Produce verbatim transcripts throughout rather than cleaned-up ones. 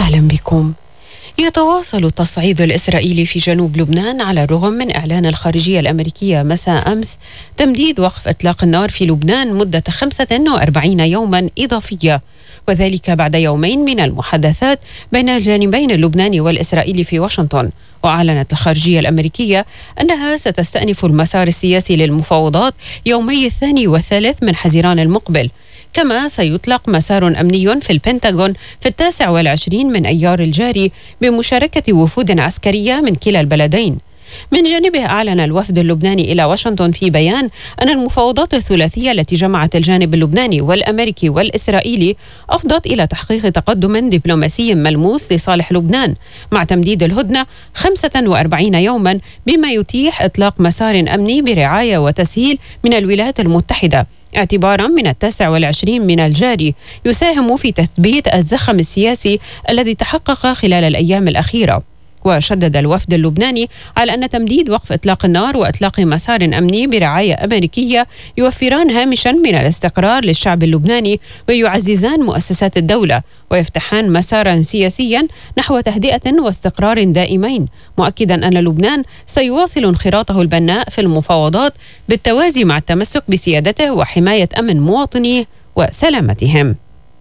أهلا بكم. يتواصل التصعيد الإسرائيلي في جنوب لبنان على الرغم من إعلان الخارجية الأمريكية مساء أمس تمديد وقف إطلاق النار في لبنان مدة خمسة وأربعين يوما إضافية، وذلك بعد يومين من المحادثات بين الجانبين اللبناني والإسرائيلي في واشنطن. وأعلنت الخارجية الأمريكية أنها ستستأنف المسار السياسي للمفاوضات يومي الثاني والثالث من حزيران المقبل، كما سيطلق مسار أمني في البنتاغون في التاسع والعشرين من أيار الجاري بمشاركة وفود عسكرية من كلا البلدين. من جانبه أعلن الوفد اللبناني إلى واشنطن في بيان أن المفاوضات الثلاثية التي جمعت الجانب اللبناني والأمريكي والإسرائيلي أفضت إلى تحقيق تقدم دبلوماسي ملموس لصالح لبنان مع تمديد الهدنة خمسة وأربعين يوما، بما يتيح إطلاق مسار أمني برعاية وتسهيل من الولايات المتحدة اعتبارا من التاسع والعشرين من الجاري، يساهم في تثبيت الزخم السياسي الذي تحقق خلال الأيام الأخيرة. وشدد الوفد اللبناني على أن تمديد وقف إطلاق النار وإطلاق مسار أمني برعاية أمريكية يوفران هامشا من الاستقرار للشعب اللبناني ويعززان مؤسسات الدولة ويفتحان مسارا سياسيا نحو تهدئة واستقرار دائمين، مؤكدا أن لبنان سيواصل انخراطه البناء في المفاوضات بالتوازي مع التمسك بسيادته وحماية أمن مواطنيه وسلامتهم.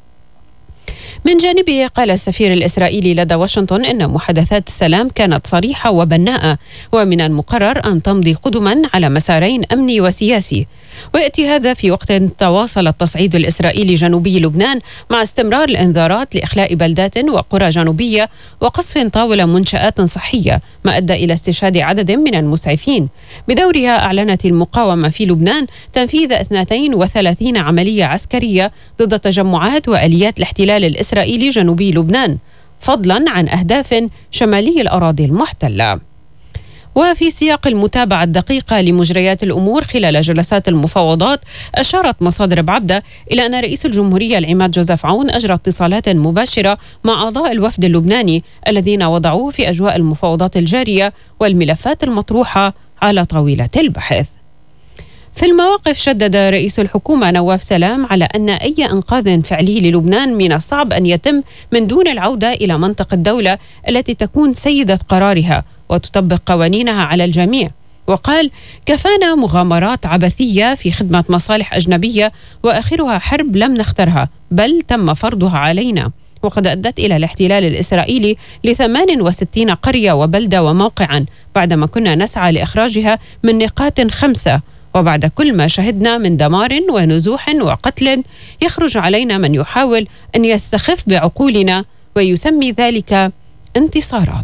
من جانبه قال السفير الإسرائيلي لدى واشنطن إن محادثات السلام كانت صريحة وبناءة، ومن المقرر أن تمضي قدما على مسارين أمني وسياسي. ويأتي هذا في وقت تواصل التصعيد الإسرائيلي جنوبي لبنان مع استمرار الإنذارات لإخلاء بلدات وقرى جنوبية وقصف طاولة منشآت صحية، ما أدى إلى استشهاد عدد من المسعفين. بدورها أعلنت المقاومة في لبنان تنفيذ اثنتين وثلاثين عملية عسكرية ضد تجمعات وآليات الاحتلال الإسرائيلي جنوبي لبنان، فضلا عن أهداف شمالي الأراضي المحتلة. وفي سياق المتابعة الدقيقة لمجريات الأمور خلال جلسات المفاوضات، أشارت مصادر بعبدة إلى أن رئيس الجمهورية العماد جوزيف عون أجرى اتصالات مباشرة مع أعضاء الوفد اللبناني الذين وضعوه في أجواء المفاوضات الجارية والملفات المطروحة على طاولة البحث. في المواقف شدد رئيس الحكومة نواف سلام على أن أي إنقاذ فعلي للبنان من الصعب أن يتم من دون العودة إلى منطق الدولة التي تكون سيدة قرارها وتطبق قوانينها على الجميع. وقال: كفانا مغامرات عبثية في خدمة مصالح أجنبية وآخرها حرب لم نخترها بل تم فرضها علينا، وقد أدت إلى الاحتلال الإسرائيلي لثمان وستين قرية وبلدة وموقعا بعدما كنا نسعى لإخراجها من نقاط خمسة. وبعد كل ما شهدنا من دمار ونزوح وقتل، يخرج علينا من يحاول أن يستخف بعقولنا ويسمي ذلك انتصارات.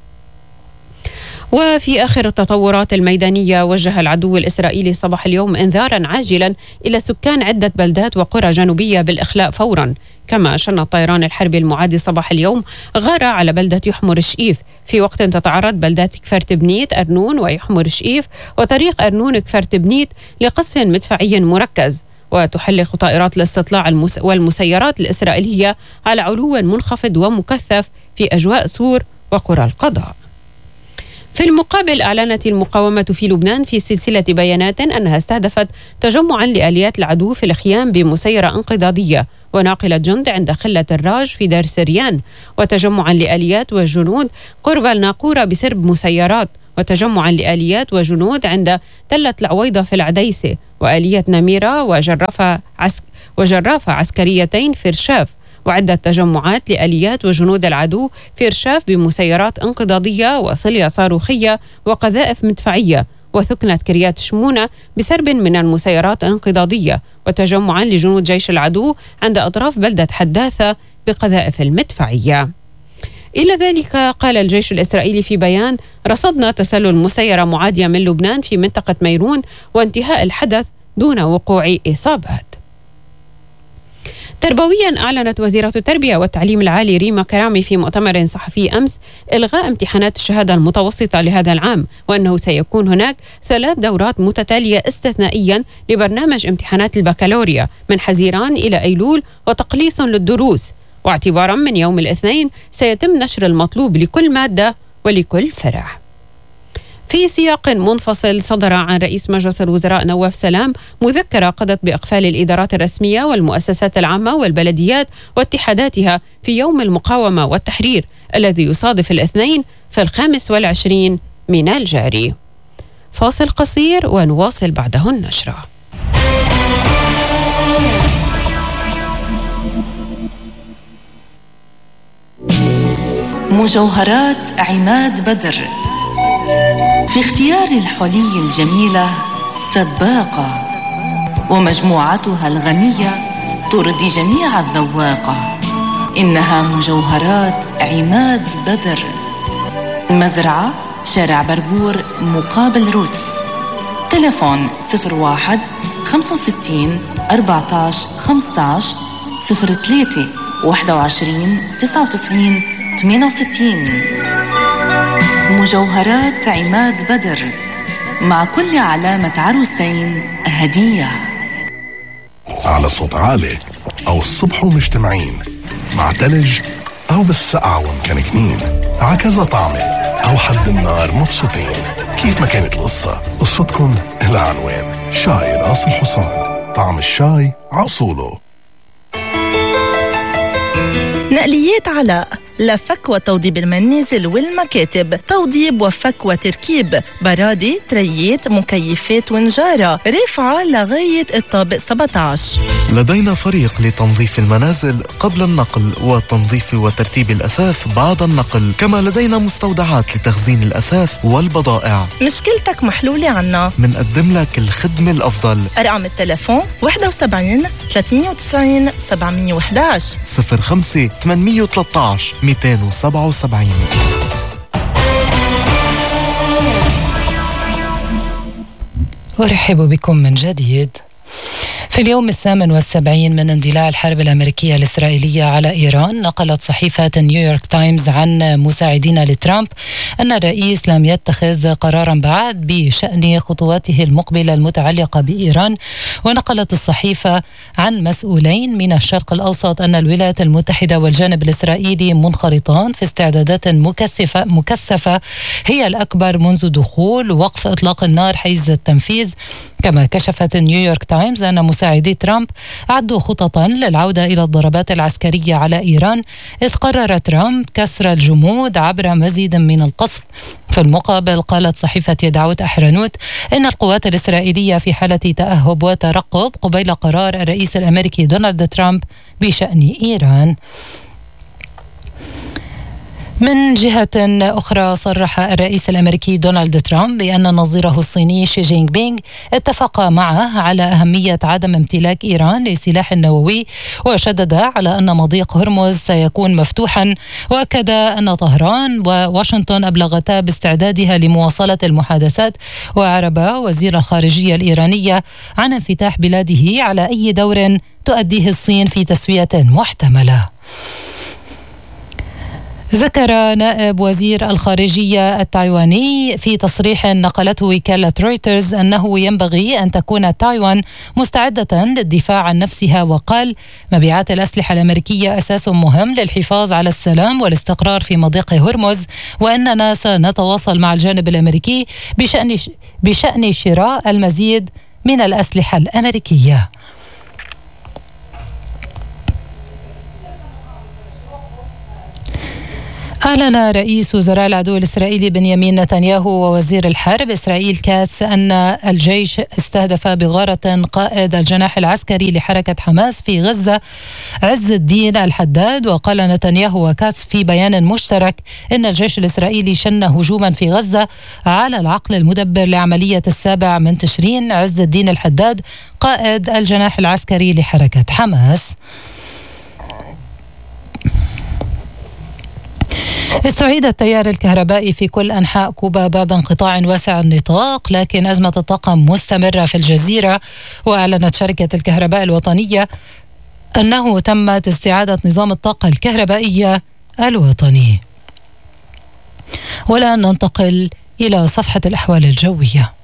وفي آخر التطورات الميدانية، وجه العدو الإسرائيلي صباح اليوم إنذارا عاجلا إلى سكان عدة بلدات وقرى جنوبية بالإخلاء فورا. كما شن الطيران الحربي المعادي صباح اليوم غارة على بلدة يحمر الشئيف في وقت تتعرض بلدات كفر تبنيت أرنون ويحمر الشئيف وطريق أرنون كفر تبنيت لقصف مدفعي مركز. وتحلق طائرات الاستطلاع المس... والمسيرات الإسرائيلية على علو منخفض ومكثف في أجواء سور وقرى القضاء. في المقابل، أعلنت المقاومة في لبنان في سلسلة بيانات أنها استهدفت تجمعا لآليات العدو في الخيام بمسيرة انقضاضية وناقلة جند عند خلة الراج في دار سريان، وتجمعا لآليات وجنود قرب الناقورة بسرب مسيرات، وتجمعا لآليات وجنود عند تلة العويضة في العديسة، وآلية نميرة وجرافة, عسك وجرافة عسكريتين في رشاف، وعدة تجمعات لآليات وجنود العدو في رشاف بمسيرات انقضاضية وصلية صاروخية وقذائف مدفعية، وثكنة كريات شمونة بسرب من المسيرات الانقضاضية، وتجمعا لجنود جيش العدو عند أطراف بلدة حداثة بقذائف المدفعية. إلى ذلك قال الجيش الإسرائيلي في بيان: رصدنا تسلل مسيرة معادية من لبنان في منطقة ميرون وانتهاء الحدث دون وقوع إصابات. تربويا، أعلنت وزيرة التربية والتعليم العالي ريما كرامي في مؤتمر صحفي أمس إلغاء امتحانات الشهادة المتوسطة لهذا العام، وأنه سيكون هناك ثلاث دورات متتالية استثنائيا لبرنامج امتحانات البكالوريا من حزيران إلى أيلول وتقليص للدروس، واعتبارا من يوم الاثنين سيتم نشر المطلوب لكل مادة ولكل فرع. في سياق منفصل صدر عن رئيس مجلس الوزراء نواف سلام مذكرة قضت بإقفال الإدارات الرسمية والمؤسسات العامة والبلديات واتحاداتها في يوم المقاومة والتحرير الذي يصادف الاثنين في الخامس والعشرين من الجاري. فاصل قصير ونواصل بعده النشرة. مجوهرات عماد بدر في اختيار الحلي الجميلة سباقة، ومجموعتها الغنية ترضي جميع الذواقة. إنها مجوهرات عماد بدر. المزرعة شارع بربور مقابل روتس. تلفون صفر واحد خمسة وستين أربعة عشر خمسة عشر صفر ثلاثة واحد وعشرين تسعة وتسعين ثمانية وستين. مجوهرات عماد بدر، مع كل علامة عروسين هدية. على صوت عالي أو الصبح ومجتمعين، مع تلج أو بالسقعة ومكنكنين، عكذا طعمة أو حد النار مبسوطين. كيف ما كانت القصة، قصتكن لها عنوان. شاي راس الحصان، طعم الشاي عصوله. نقليات علاء لفك وتوضيب المنازل والمكاتب، توضيب وفك وتركيب، برادي، تريات، مكيفات ونجارة، رفعة لغاية الطابق سبعة عشر. لدينا فريق لتنظيف المنازل قبل النقل وتنظيف وترتيب الأثاث بعد النقل، كما لدينا مستودعات لتخزين الأثاث والبضائع. مشكلتك محلولة عنا، منقدم لك الخدمة الأفضل. أرقام التلفون واحد وسبعين ثلاثمية وتسعين سبعمية وإحدى عشر صفر خمسة ثمانمية وثلاثة عشر مئتين وسبعة وسبعين. أرحب بكم من جديد. في اليوم الثامن والسبعين من اندلاع الحرب الأمريكية الإسرائيلية على إيران، نقلت صحيفة نيويورك تايمز عن مساعدين لترامب أن الرئيس لم يتخذ قرارا بعد بشأن خطواته المقبلة المتعلقة بإيران. ونقلت الصحيفة عن مسؤولين من الشرق الأوسط أن الولايات المتحدة والجانب الإسرائيلي منخرطان في استعدادات مكثفة مكثفة هي الأكبر منذ دخول وقف إطلاق النار حيز التنفيذ. كما كشفت نيويورك تايمز أن مساعدي ترامب عدوا خططا للعودة إلى الضربات العسكرية على إيران، إذ قرر ترامب كسر الجمود عبر مزيد من القصف. في المقابل قالت صحيفة يدعوت أحرنوت إن القوات الإسرائيلية في حالة تأهب وترقب قبيل قرار الرئيس الأمريكي دونالد ترامب بشأن إيران. من جهة أخرى، صرح الرئيس الأمريكي دونالد ترامب بأن نظيره الصيني شي جين بينغ اتفق معه على أهمية عدم امتلاك إيران لسلاح نووي، وشدد على أن مضيق هرمز سيكون مفتوحا، وأكد أن طهران وواشنطن أبلغتا باستعدادها لمواصلة المحادثات. وأعرب وزير الخارجية الإيرانية عن انفتاح بلاده على أي دور تؤديه الصين في تسوية محتملة. ذكر نائب وزير الخارجية التايواني في تصريح نقلته وكالة رويترز أنه ينبغي أن تكون تايوان مستعدة للدفاع عن نفسها، وقال: مبيعات الأسلحة الأمريكية أساس مهم للحفاظ على السلام والاستقرار في مضيق هرمز، وأننا سنتواصل مع الجانب الأمريكي بشأن بشأن شراء المزيد من الأسلحة الأمريكية. أعلن رئيس وزراء العدو الإسرائيلي بنيامين نتنياهو ووزير الحرب إسرائيل كاتس أن الجيش استهدف بغارة قائد الجناح العسكري لحركة حماس في غزة عز الدين الحداد. وقال نتنياهو وكاتس في بيان مشترك إن الجيش الإسرائيلي شن هجوما في غزة على العقل المدبر لعملية السابع من تشرين عز الدين الحداد قائد الجناح العسكري لحركة حماس. استعيد التيار الكهربائي في كل أنحاء كوبا بعد انقطاع واسع النطاق، لكن أزمة الطاقة مستمرة في الجزيرة. وأعلنت شركة الكهرباء الوطنية أنه تمت استعادة نظام الطاقة الكهربائية الوطني. والآن ننتقل إلى صفحة الأحوال الجوية.